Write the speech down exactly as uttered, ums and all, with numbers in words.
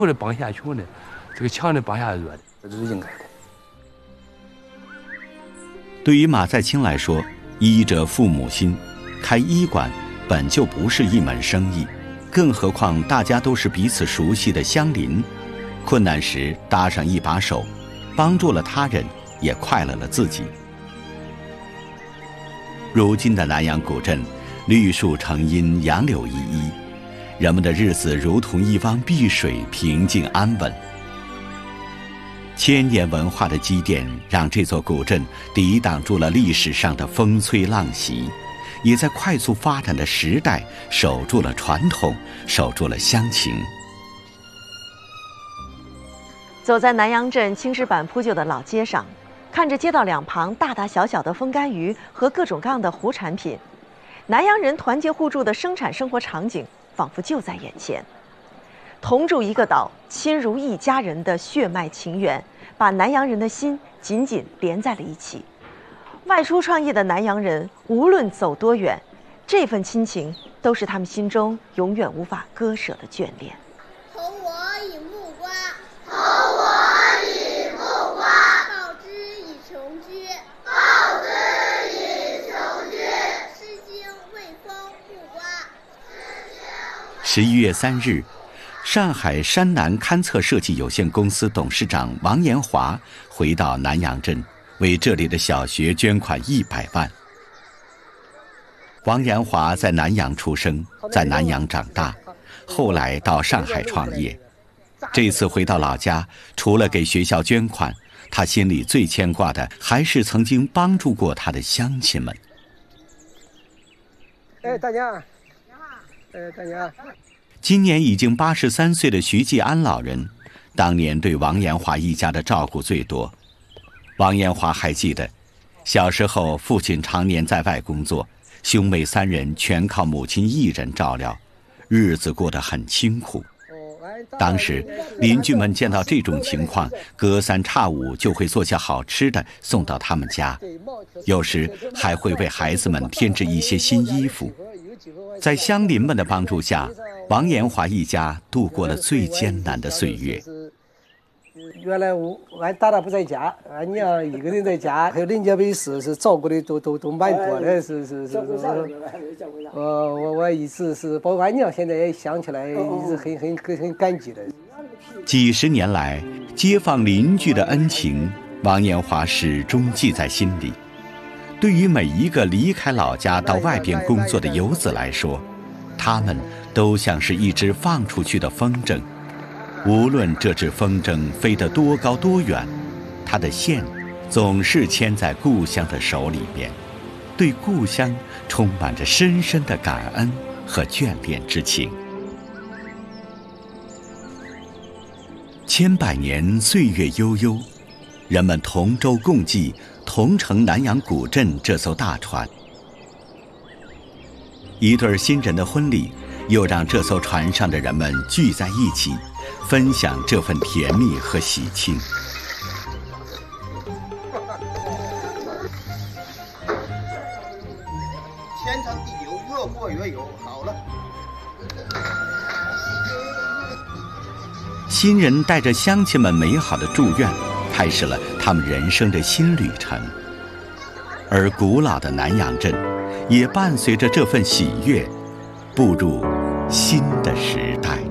或者绑下穷的，这个强的绑下弱的，这是应该的。 对于马再清来说，医者父母心，开医馆本就不是一门生意，更何况大家都是彼此熟悉的乡邻，困难时搭上一把手，帮助了他人，也快乐了自己。如今的南阳古镇，绿树成荫，杨柳依依，人们的日子如同一汪碧水，平静安稳。千年文化的积淀，让这座古镇抵挡住了历史上的风吹浪袭，也在快速发展的时代守住了传统，守住了乡情。 走在南阳镇青石板铺就的老街上，看着街道两旁大大小小的风干鱼和各种各样的湖产品，南阳人团结互助的生产生活场景仿佛就在眼前。同住一个岛，亲如一家人的血脉情缘，把南阳人的心紧紧连在了一起。外出创业的南阳人，无论走多远，这份亲情都是他们心中永远无法割舍的眷恋。 投我以木瓜，投我以木瓜，报之以琼琚，报之以琼琚，诗经未丰木瓜。 十一月三日，上海山南勘测设计有限公司董事长王延华回到南阳镇，为这里的小学捐款一百万。王延华在南阳出生，在南阳长大，后来到上海创业。这次回到老家，除了给学校捐款，他心里最牵挂的还是曾经帮助过他的乡亲们。 哎，大娘，哎，大娘。 今年已经八十三岁的徐继安老人，当年对王延华一家的照顾最多。王延华还记得，小时候父亲常年在外工作，兄妹三人全靠母亲一人照料，日子过得很清苦。当时邻居们见到这种情况，隔三差五就会做些好吃的送到他们家，有时还会为孩子们添置一些新衣服。在乡邻们的帮助下，王延华一家度过了最艰难的岁月。 原来我俺大大不在家，俺娘一个人在家，还有人家没事，是照顾的都都都蛮多的，是是是是。呃，我我一直是，包括俺娘现在也想起来，一直很很很很感激的。 几十年来，街坊邻居的恩情，王延华始终记在心里。对于每一个离开老家到外边工作的游子来说，他们都像是一只放出去的风筝，无论这只风筝飞得多高多远，它的线总是牵在故乡的手里面，对故乡充满着深深的感恩和眷恋之情。千百年岁月悠悠，人们同舟共济，同乘南阳古镇这艘大船。一对新人的婚礼，又让这艘船上的人们聚在一起，分享这份甜蜜和喜庆。 天长地久，越过越有。好了。 新人带着乡亲们美好的祝愿，开始了他们人生的新旅程。而古老的南阳镇，也伴随着这份喜悦，步入新的时代。